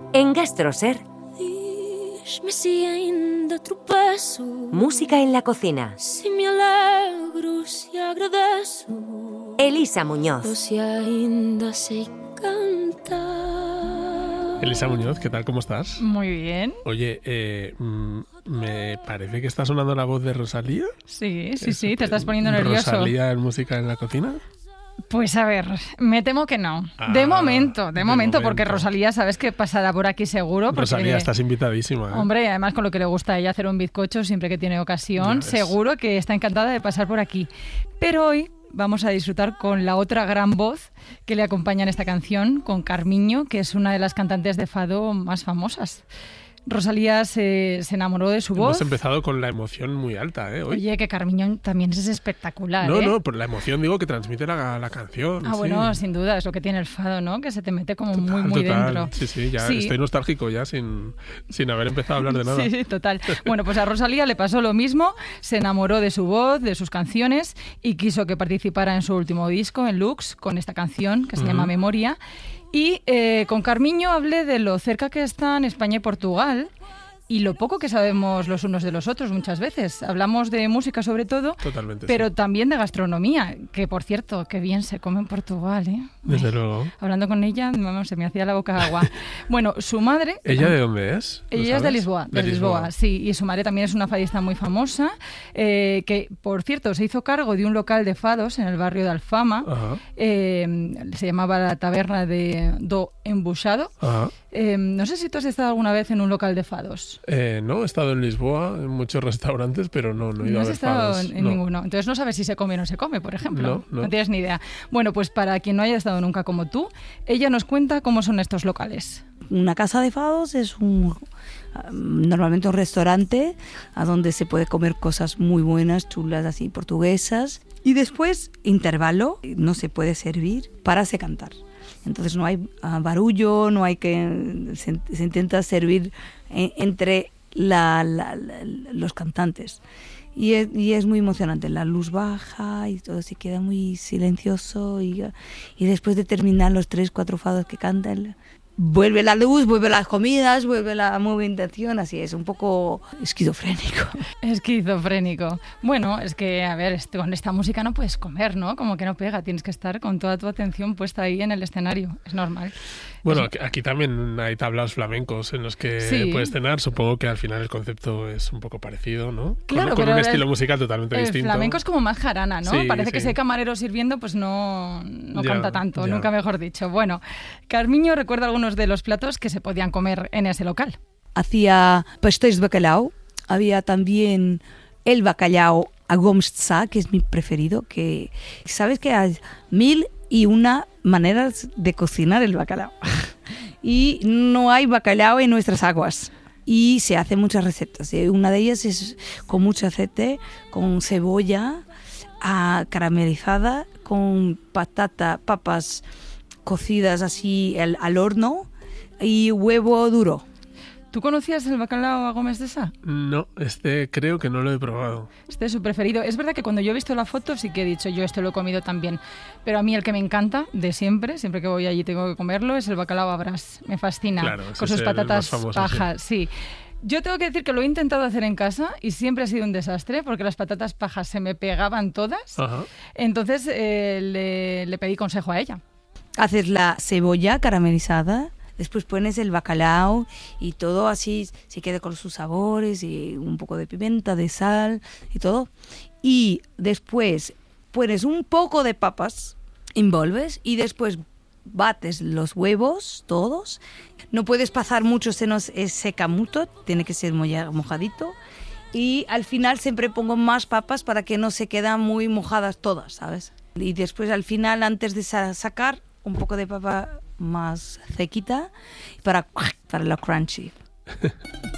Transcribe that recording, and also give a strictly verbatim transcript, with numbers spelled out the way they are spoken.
En Gastroser, Diz-me se ainda tropeço, música en la cocina. se me alegro, se agradeço, Elisa ou Muñoz. se ainda sei cantar. Elisa Muñoz, ¿qué tal? ¿Cómo estás? Muy bien. Oye, eh, mm, me parece que está sonando la voz de Rosalía. Sí, sí, Es- sí, te estás poniendo nervioso. ¿Rosalía en música en la cocina? Pues a ver, me temo que no. Ah, de momento, de, de momento, porque momento. Rosalía sabes que pasará por aquí seguro. Porque, Rosalía, estás invitadísima. ¿eh? Hombre, además con lo que le gusta a ella hacer un bizcocho siempre que tiene Ya ocasión, ves. seguro que está encantada de pasar por aquí. Pero hoy vamos a disfrutar con la otra gran voz que le acompaña en esta canción, con Carmiño, que es una de las cantantes de fado más famosas. Rosalía se, se enamoró de su voz. Hemos empezado con la emoción muy alta, ¿eh? Hoy. Oye, que Carmiño también es espectacular, no, ¿eh? no, por la emoción digo que transmite la, la canción. Ah, sí. bueno, sin duda, es lo que tiene el fado, ¿no? Que se te mete como muy, Total, muy total. dentro. Sí, sí, ya Sí. estoy nostálgico ya sin, sin haber empezado a hablar de nada. Sí, sí, total. Bueno, pues a Rosalía le pasó lo mismo, se enamoró de su voz, de sus canciones y quiso que participara en su último disco, en Lux, con esta canción que se llama Ujú. Memoria. Y eh, con Carmiño hablé de lo cerca que están España y Portugal y lo poco que sabemos los unos de los otros muchas veces. Hablamos de música sobre todo, Totalmente. pero sí. también de gastronomía, que por cierto, qué bien se come en Portugal, ¿eh? Desde Ay, luego. Hablando con ella, vamos, se me hacía la boca agua. Bueno, su madre... ¿Ella de dónde es? ¿Lo Ella es de sabes? Lisboa, de, Lisboa, sí, y su madre también es una fadista muy famosa, eh, que, por cierto, se hizo cargo de un local de fados en el barrio de Alfama, Ajá, eh, se llamaba la taberna de Do Embuchado. ajá. Eh, no sé si tú has estado alguna vez en un local de fados. Eh, no, he estado en Lisboa, en muchos restaurantes, pero no, no he ido No a has ver estado fados. en, en No. ninguno. Entonces no sabes si se come o no se come, por ejemplo. No, no. tienes ni idea. Bueno, pues para quien no haya estado nunca como tú, ella nos cuenta cómo son estos locales. Una casa de fados es un normalmente un restaurante a donde se puede comer cosas muy buenas, chulas, así portuguesas. Y después, intervalo, no se puede servir, párase a cantar. Entonces no hay uh, barullo, no hay que... Se, se intenta servir en, entre la, la, la, los cantantes. Y es, y es muy emocionante, la luz baja y todo se queda muy silencioso y, y después de terminar los tres, cuatro fados que cantan, vuelve la luz, vuelve las comidas, vuelve la movimentación, así es, un poco esquizofrénico. Esquizofrénico. Bueno, es que, a ver, este- con esta música no puedes comer, ¿no? Como que no pega, tienes que estar con toda tu atención puesta ahí en el escenario, es normal. Bueno, Es- aquí, aquí también hay tablaos flamencos en los que Sí. puedes cenar. Supongo que al final el concepto es un poco parecido, ¿no? Con- Claro, con, pero un el- estilo musical totalmente El distinto. flamenco es como más jarana, ¿no? Sí, Parece que sí. ese camarero sirviendo pues no, no Ya, canta tanto, ya. nunca mejor dicho. Bueno, Carmiño recuerda algunos de los platos que se podían comer en ese local. Hacía pastéis de bacalao, había también el bacalao a gomes de sá, que es mi preferido, que sabes que hay mil y una maneras de cocinar el bacalao. Y no hay bacalao en nuestras aguas. Y se hacen muchas recetas. Y una de ellas es con mucho aceite, con cebolla ah, caramelizada, con patata, papas cocidas así al, al horno y huevo duro. ¿Tú conocías el bacalao a Gómez de Sá? No, este creo que no lo he probado. Este es su preferido. Es verdad que cuando yo he visto la foto sí que he dicho yo esto lo he comido también. Pero a mí el que me encanta de siempre, siempre que voy allí tengo que comerlo, es el bacalao a brás. Me fascina. Claro, ese con es sus el patatas más famoso, pajas, sí. Yo tengo que decir que lo he intentado hacer en casa y siempre ha sido un desastre porque las patatas pajas se me pegaban todas. Ajá. Entonces eh, le, le pedí consejo a ella. Haces la cebolla caramelizada, después pones el bacalao y todo así se queda con sus sabores y un poco de pimienta, de sal y todo. Y después pones un poco de papas, envolves y después bates los huevos todos. No puedes pasar mucho, se nos eh, seca mucho, tiene que ser moja- mojadito. Y al final siempre pongo más papas para que no se quedan muy mojadas todas, ¿sabes? Y después al final, antes de sa- sacar, un poco de papa más sequita para, para la crunchy.